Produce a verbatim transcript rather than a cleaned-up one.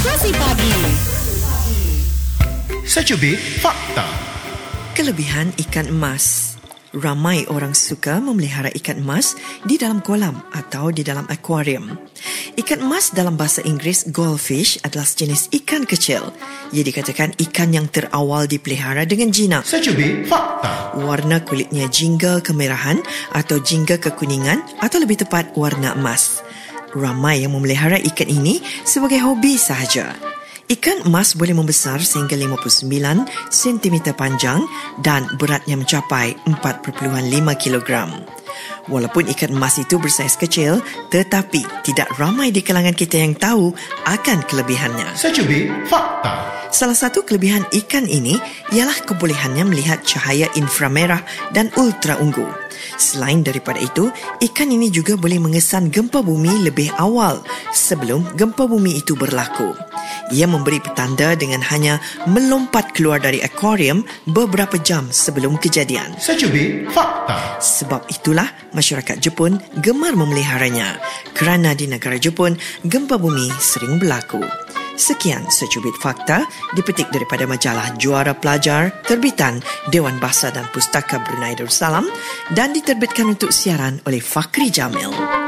Motivasi Pagi. Secubit Fakta. Kelebihan ikan emas. Ramai orang suka memelihara ikan emas di dalam kolam atau di dalam akuarium. Ikan emas dalam bahasa Inggeris goldfish adalah sejenis ikan kecil. Ia dikatakan ikan yang terawal dipelihara dengan jinak. Secubit Fakta. Warna kulitnya jingga kemerahan atau jingga kekuningan atau lebih tepat warna emas. Ramai yang memelihara ikan ini sebagai hobi sahaja. Ikan emas boleh membesar sehingga lima puluh sembilan sentimeter panjang dan beratnya mencapai empat perpuluhan lima kilogram. Walaupun ikan emas itu bersaiz kecil, tetapi tidak ramai di kalangan kita yang tahu akan kelebihannya. Secubit Fakta. Salah satu kelebihan ikan ini ialah kebolehannya melihat cahaya inframerah dan ultra ungu. Selain daripada itu, ikan ini juga boleh mengesan gempa bumi lebih awal sebelum gempa bumi itu berlaku. Ia memberi petanda dengan hanya melompat keluar dari akuarium beberapa jam sebelum kejadian. Secubit Fakta. Sebab itulah masyarakat Jepun gemar memeliharanya kerana di negara Jepun gempa bumi sering berlaku. Sekian secubit fakta dipetik daripada majalah Juara Pelajar terbitan Dewan Bahasa dan Pustaka Brunei Darussalam dan diterbitkan untuk siaran oleh Fakhri Jamil.